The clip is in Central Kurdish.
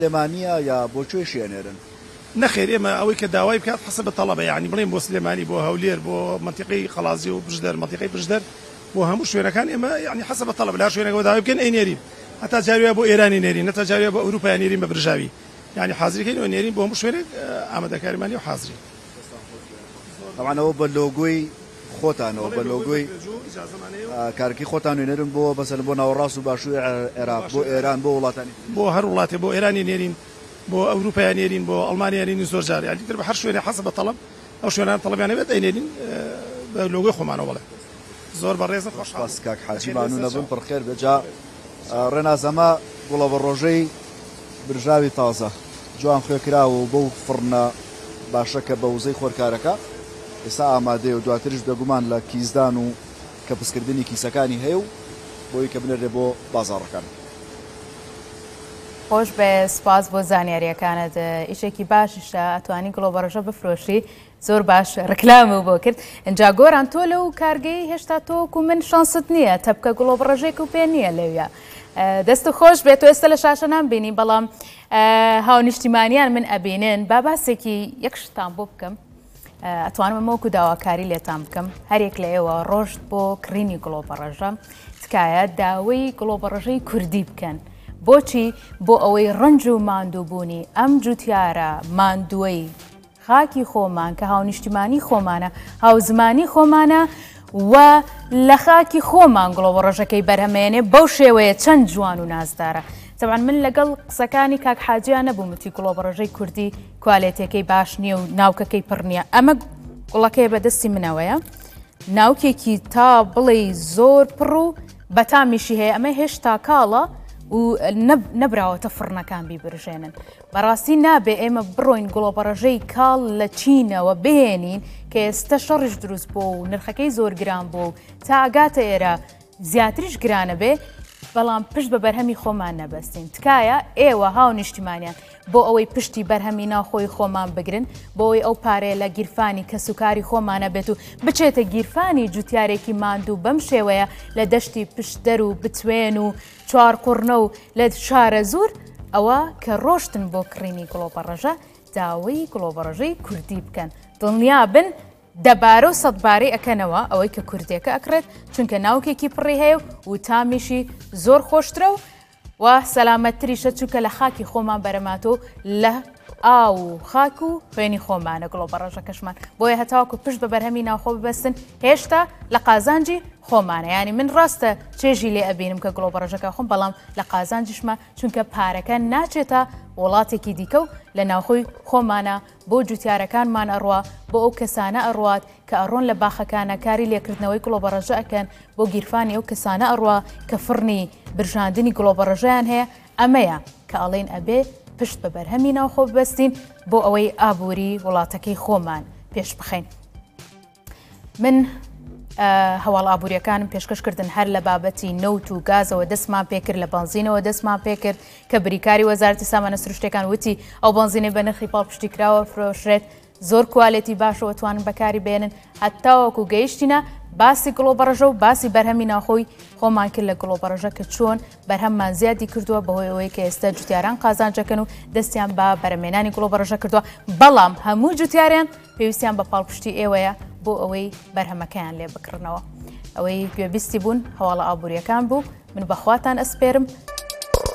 سلێمانیە یا بۆ کوێ شوێنێرن؟ نەخێر ئێمە ئەوەی کە داوای بکات حەسب بە تەڵەبە، یعنی بڵێن بۆ سلێمانی، بۆ هەولێر، بۆ منتیقەی خەڵازی و بژدەر، منتیقەی بژدەر، بۆ هەموو شوێنەکان ئێمە یعنی حەسب بە تەڵەب، لا شوێنەکە داوای بکەن ئەینێرین، هەتا جارویە بۆ ئێرانی نێرین، هەتا جارویە بۆ ئەوروپای نێرین بە برژاوی، یعنی حازریکەین و نێرین بۆ هەموو شوێنێک ئامادەکاریمانی و حازری. طبعا ئەوە بە لۆگۆی خۆتانەوە، بە لۆگۆی کارکی خۆتان نوێنەرن بۆ بەسەر بۆ ناوەڕاست و باشووری عێراق، بۆ ئێران، بۆ وڵاتانی، بۆ هەر وڵاتێ، بۆ ئێرانی نێرین، بۆ ئەوروپای نێرین، بۆ ئەڵمانیا نێرین زۆر جار، یعنی تر بە هەر شوێنێ حەسب بە تەڵەب ئەو شوێنان تەڵەبیانە بێت ئەینێرین بە لۆگۆی خۆمانەوە. بڵێ زۆر بەڕێزە خۆشحاڵ کاک حاجی بانو نەبن پڕخێر بێجا ڕێنازەمە گوڵە بە ڕۆژەی برژاوی تازە جوان خوێکراوە و بەو فڕنە باشە کە بە وزەی خۆرکارەکە ئێستا ئامادەیە و دواتریش دەگومان لە کیزدان و کە پسکردنی کیسەکانی هەیە و بۆی کە بنەرێ بۆ بازاڕەکان. خۆش بێ، سپاس بۆ زانیاریەکانت، ئیشێکی باشیشە، ئەتوانی گڵۆ بەڕۆژە بفرۆشی، زۆر باش ڕکلامە بۆ کرد. ئەجا گۆران تۆ لەو کارگەی هێشتا تۆکو من شانست نییە تەبکە گڵۆ بەڕۆژێک و پێ نییە لەویە. دەست خۆش بێت، تۆ ئێستا لە شاشە نامبینی، بەڵام هاونیشتیمانیان من ئەبینن. با باسێکی یەک شتان بۆ بکەم، ئەتوانم ئەمەوەکو داواکاری لێتان بکەم، هەرێک لە ئێوە ڕۆژت بۆ کڕینی گڵۆ بەڕۆژە تکایە داوای گڵۆ بەڕۆژەی کوردی بکەن. بۆچی؟ بۆ ئەوەی ڕنج و ماندووبوونی ئەم جوتیارە ماندووەی خاکی خۆمان کە هاونیشتیمانی خۆمانە، هاوزمانی خۆمانە و لە خاکی خۆمان گڵۆ بەڕۆژەکەی بەرهەمێنێ بەو شێوەیە چەند جوان و نازدارە. طبعا من لەگەڵ قسەکانی کاک حاجیان نەبووم وتی گڵۆ بەڕۆژەی کوردی کوالێتەکەی باش نییە و ناوکەکەی پڕ نییە. ئەمە گوڵەکەی بەدەستی منەوەیە، ناوکێکی تا بڵێ زۆر پڕ و بەتامیشی هەیە، ئەمە هێشتا کاڵە و نەبراوەتە فڕنەکان بیبرژێنن. بەڕاستی نابێ ئێمە بڕۆین گڵۆ بەڕۆژەی کاڵ لە چینەوە بهێنین کە ئێستا شەڕیش دروست بۆ و نرخەکەی زۆر گران بۆ و تا ئاگاتە ئێرە زیاتریش گرانە بێ، بەڵام پشت بە بەرهەمی خۆمان نەبەستین. تکایە ئێوە هاونیشتیمانیان بۆ ئەوەی پشتی بەرهەمی ناوخۆی خۆمان بگرن، بۆ ئەوەی ئەو پارەیە لە گیرفانی کەسوکاری خۆمانە بێت و بچێتە گیرفانی جوتیارێکی ماندوو بەم شێوەیە لە دەشتی پشتدەر و بتوێن و چوار قوڕنە و لە شارە زۆر، ئەوە کە ڕۆشتن بۆ کڕینی گڵۆ بەڕۆژە داوای گڵۆ بەڕۆژەی کوردی بکەن. دڵنیا بن دەبارە و سەدبارەی ئەکەنەوە ئەوەی کە کوردێکە ئەکرێت، چونکە ناوکێکی پڕی هەیە و تامیشی زۆر خۆشترە و سەلامەتتریشە، چونکە لە خاکی خۆمان بەرەماتۆ لە ئاو و خاک و خوێنی خۆمانە گڵۆ بەڕۆژەکەشمان، بۆیە هەتاوەکو پشت بە بەرهەمی ناوخۆ ببەستن هێشتا لە قازانجی خۆمانە. ینی من ڕاستە چێژی لێ ئەبینم کە گڵۆ بەڕۆژەکە خۆم، بەڵام لە قازانجیشمە، چونکە پارەکە ناچێتە وڵاتێکی دیکە و لە ناوخۆی خۆمانە بۆ جوتیارەکانمان ئەڕوا، بۆ ئەو کەسانە ئەڕوات کە ئەڕۆن لە باخەکانە کاری لێکردنەوەی گڵۆ بەڕۆژە ئەکەن، بۆ گیرفانی ئەو کەسانە ئەڕوا کە فڕنی برژاندنی گڵۆ بەڕۆژەیان هەیە. ئەمەیە کە ئەڵێن ئەبێ پشت بە بەرهەمی ناوخۆ ببەستین بۆ ئەوەی ئابووری وڵاتەکەی خۆمان پێش بخەین. من هەواڵ ئابوووریەکانم پێشکەشکردن هەر لە بابەتی نەوت و گازەوە دەستمان پێکرد، لە بەنزینەوە دەستمان پێکرد کە بریکاری وەزارەتی سامانە سروشتەکان وتی ئەو بەنزینەی بە نرخی پاڵپشتی کراوە فرۆشرێت، زۆر کوالێتی باشەوە توانن بەکاری بێنن. هەتاوەکو گەیشتینە باسی گڵۆ بەڕۆژە و باسی بەرهەمی ناوخۆی خۆمان کرد لە گڵۆ بەڕۆژە کە چۆن بەرهەممان زیادی کردووە بەهۆی ئەوەی کە ئێستا جوتیاران قازانجەکەن و دەستیان بە بەرهەمێنانی گڵۆ بەڕۆژە کردووە، بەڵام هەموو جوتیاریان پێویستیان بە پاڵپشتی ئێوەیە بۆ ئەوەی بەرهەمەکەیان لێ بکڕنەوە. ئەوەی گوێبیستی بوون هەواڵە ئابوووریەکان بوو، من بەخواتان ئەسپێرم